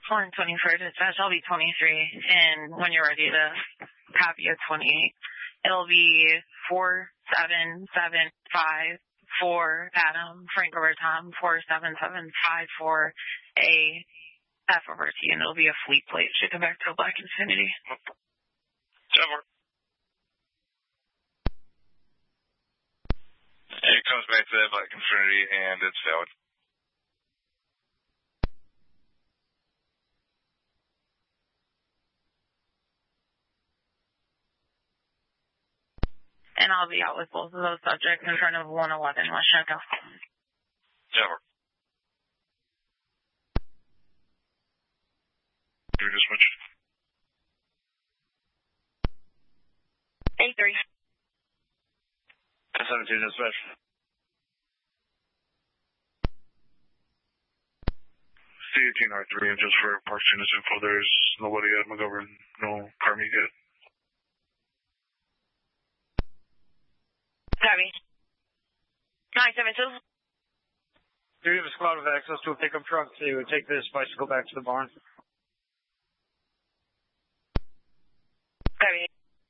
424 dispatch, I'll be 23, and when you're ready to copy a 28, it'll be 4775 for Adam, Frank over Tom, 47754 A F over T, and it'll be a fleet plate. Should come back to a black Infinity. 7. It comes back to that black Infinity, and it's valid. And I'll be out with both of those subjects in front of 111 West Chicago. 7. Do this much. 83. 17 dispatch. C18R3, and just for parts units info, there's nobody at McGovern, no car meet yet. Copy. 972. Do you have a squad with access to a pickup truck to take this bicycle back to the barn? Copy.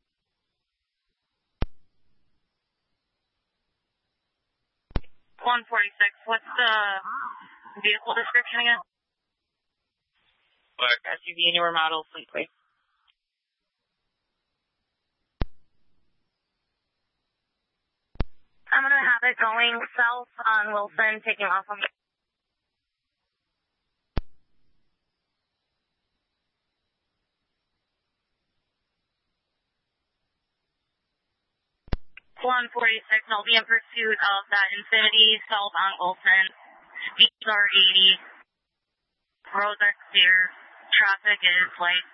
$146. What's the vehicle description again? Black. SUV, newer model, fleet plate. I'm going to have it going south on Wilson, taking off on 146, I'll be in pursuit of that Infinity south on Olsen. Speeds are 80. Roads are clear. Traffic is light.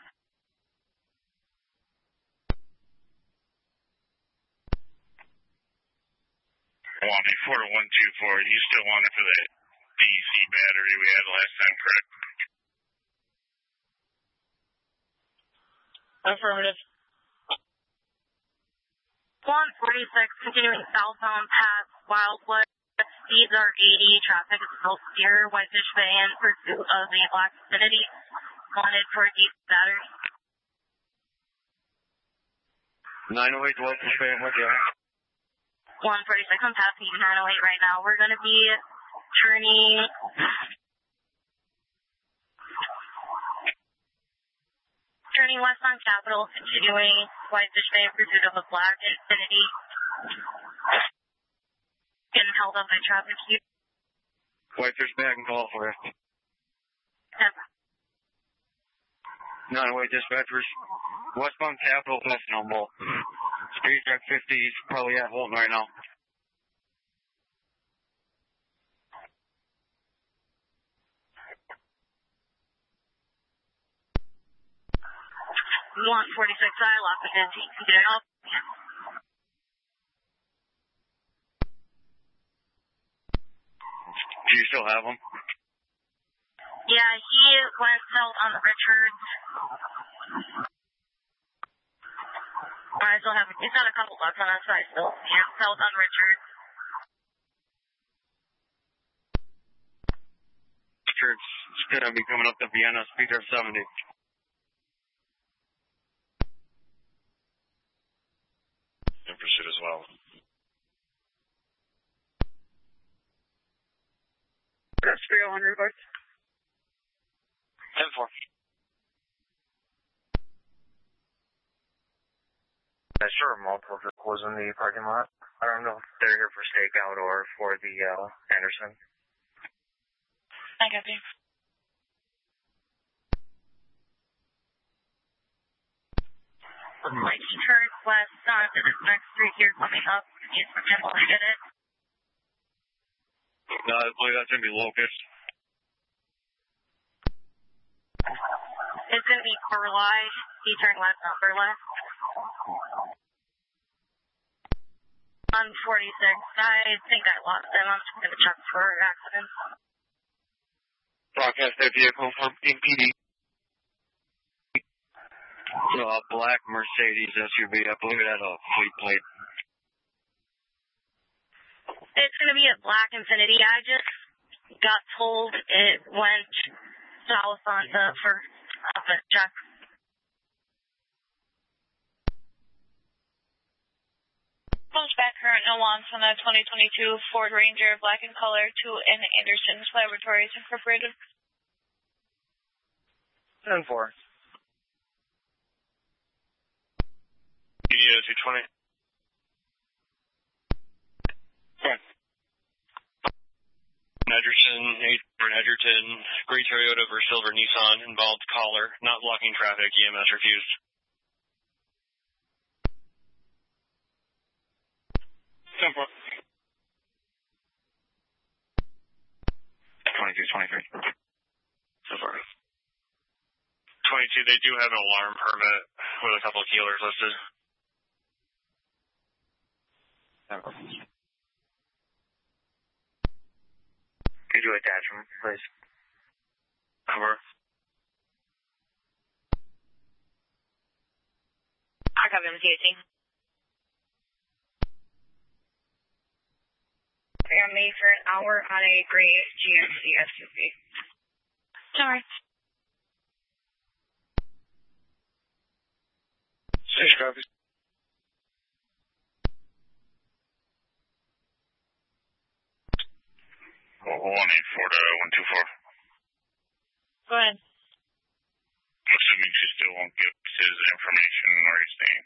Well, before the 124, you still want it for the DC battery we had last time, correct? Affirmative. 146, continuing southbound past Wildwood. Speeds are 80. Traffic is still clear. Whitefish Bay in pursuit of the Black Infinity. Wanted for deep battery. 908 Whitefish Bay, I'm with you. 146, I'm passing 908 right now. We're going to be turning west on Capitol, continuing Whitefish Bay in pursuit of a Black Infinity. Getting held up by traffic here. Whitefish Bay, I can call for you. 908 dispatchers. Westbound Capitol, that's no more. Speed track 50, he's probably at Holton right now. We want 46 I lock it in. You can get it up. Do you still have him? Yeah, he went south on the Richards. I still have, he's got a couple bucks on that side still. Yeah, south on Richards. Richards is going to be coming up to Vienna, speed of 70. In pursuit as well. That's 300 bucks. 10-4. Sure, multiple vehicles in the parking lot. I don't know if they're here for stakeout or for the Anderson. I got you. Like, turn west on to this next street here coming up. Use the temple to get it. No, I believe that's going to be Locust. It's going to be Burleigh. He turned west on Burleigh. On 46, I think I lost him. I'm just going to check for accidents. Broadcast that vehicle from MPD. So a black Mercedes SUV, I believe it has a fleet plate. It's going to be a Black Infinity. I just got told it went Dallas on for Jack. Back current no loss on the 2022 Ford Ranger black in color to an Anderson's Laboratories Incorporated. 10-4. Yeah, 220. Yeah. Edgerton, 8 for Edgerton, gray Toyota over silver Nissan, involved caller, not blocking traffic, EMS refused. 10-4. 22-23. So far. 22, they do have an alarm permit with a couple of keelers listed. 10-4. Could you attach them, please? Over. I got him, TAT. They got me for an hour on a gray GMC SUV. Sorry. 6 copies. Oh, 184 to 124. Go ahead. Assuming she still won't give his information where he's staying.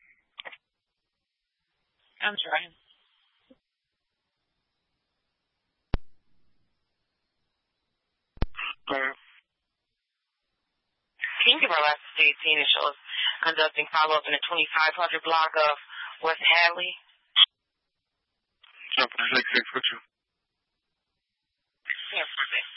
I'm trying. Can you give our last state initials conducting follow-up in the 2500 block of West Hadley? Jump 6-6, what's you? Yeah, perfect.